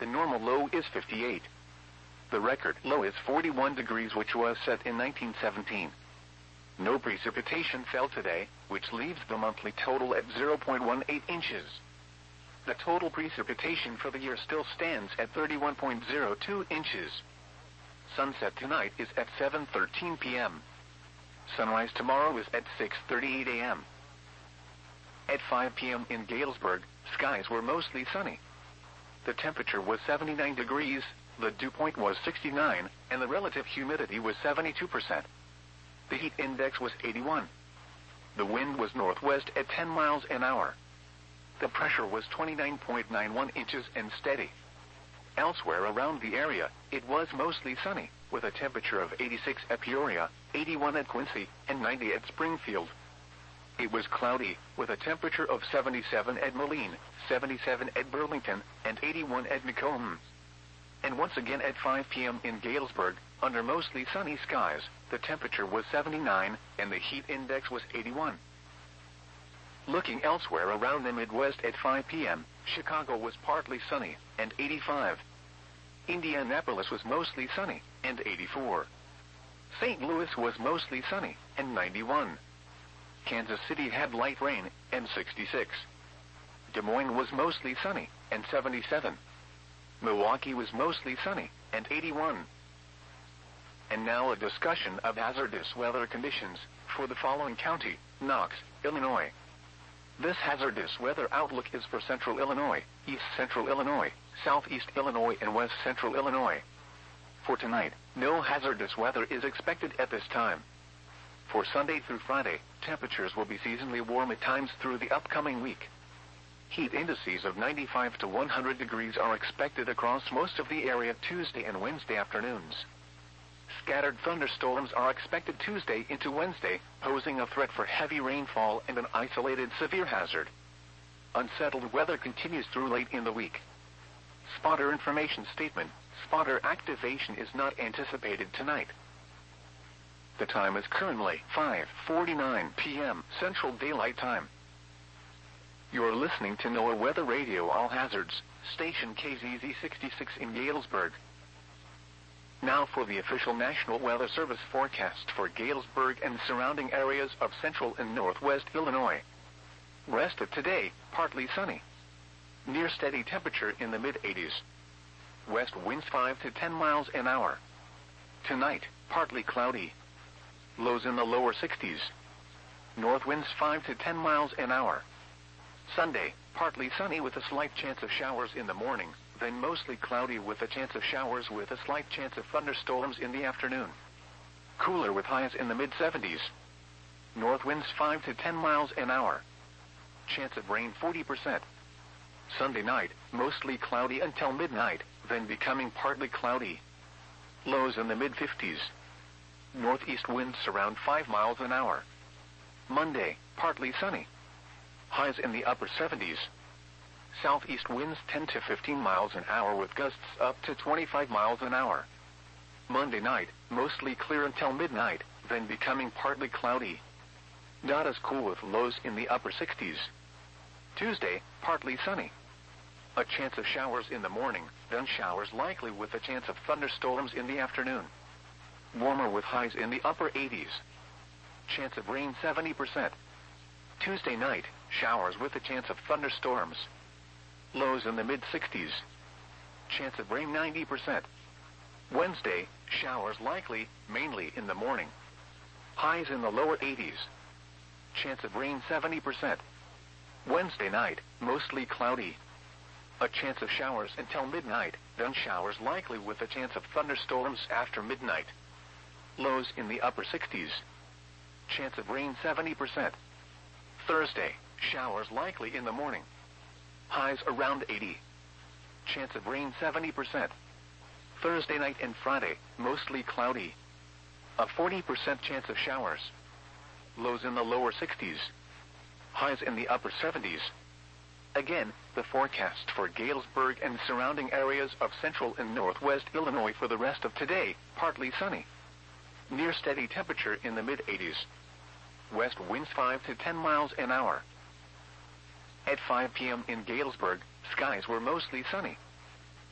The normal low is 58. The record low is 41 degrees, which was set in 1917. No precipitation fell today, which leaves the monthly total at 0.18 inches. The total precipitation for the year still stands at 31.02 inches. Sunset tonight is at 7:13 p.m. Sunrise tomorrow is at 6:38 a.m. At 5 p.m. in Galesburg, skies were mostly sunny. The temperature was 79 degrees, the dew point was 69, and the relative humidity was 72%. The heat index was 81. The wind was northwest at 10 miles an hour. The pressure was 29.91 inches and steady. Elsewhere around the area, it was mostly sunny, with a temperature of 86 at Peoria, 81 at Quincy, and 90 at Springfield. It was cloudy, with a temperature of 77 at Moline, 77 at Burlington, and 81 at Macomb. And once again at 5 p.m. in Galesburg, under mostly sunny skies, the temperature was 79, and the heat index was 81. Looking elsewhere around the Midwest at 5 p.m., Chicago was partly sunny, and 85. Indianapolis was mostly sunny, and 84. St. Louis was mostly sunny, and 91. Kansas City had light rain, and 66. Des Moines was mostly sunny, and 77. Milwaukee was mostly sunny, and 81. And now a discussion of hazardous weather conditions for the following county: Knox, Illinois. This hazardous weather outlook is for central Illinois, east central Illinois, southeast Illinois, and west central Illinois. For tonight, no hazardous weather is expected at this time. For Sunday through Friday, temperatures will be seasonally warm at times through the upcoming week. Heat indices of 95 to 100 degrees are expected across most of the area Tuesday and Wednesday afternoons. Scattered thunderstorms are expected Tuesday into Wednesday, posing a threat for heavy rainfall and an isolated severe hazard. Unsettled weather continues through late in the week. Spotter information statement: spotter activation is not anticipated tonight. The time is currently 5:49 p.m. Central Daylight Time. You're listening to NOAA Weather Radio All Hazards, station KZZ 66 in Galesburg. Now for the official National Weather Service forecast for Galesburg and surrounding areas of central and northwest Illinois. Rest of today, partly sunny. Near steady temperature in the mid-80s. West winds 5 to 10 miles an hour. Tonight, partly cloudy. Lows in the lower 60s. North winds 5 to 10 miles an hour. Sunday, partly sunny with a slight chance of showers in the morning, then mostly cloudy with a chance of showers with a slight chance of thunderstorms in the afternoon. Cooler with highs in the mid-70s. North winds 5 to 10 miles an hour. Chance of rain 40%. Sunday night, mostly cloudy until midnight, then becoming partly cloudy. Lows in the mid-50s. Northeast winds around 5 miles an hour. Monday, partly sunny. Highs in the upper 70s. Southeast winds 10 to 15 miles an hour with gusts up to 25 miles an hour. Monday night, mostly clear until midnight, then becoming partly cloudy. Not as cool with lows in the upper 60s. Tuesday, partly sunny. A chance of showers in the morning, then showers likely with a chance of thunderstorms in the afternoon. Warmer with highs in the upper 80s. Chance of rain 70%. Tuesday night, showers with a chance of thunderstorms. Lows in the mid-60s. Chance of rain 90%. Wednesday, showers likely, mainly in the morning. Highs in the lower 80s. Chance of rain 70%. Wednesday night, mostly cloudy. A chance of showers until midnight, then showers likely with a chance of thunderstorms after midnight. Lows in the upper 60s. Chance of rain 70%. Thursday, showers likely in the morning. Highs around 80. Chance of rain 70%. Thursday night and Friday, mostly cloudy. A 40% chance of showers. Lows in the lower 60s. Highs in the upper 70s. Again, the forecast for Galesburg and surrounding areas of central and northwest Illinois for the rest of today, partly sunny. Near steady temperature in the mid-80s. West winds 5 to 10 miles an hour. At 5 p.m. in Galesburg, skies were mostly sunny,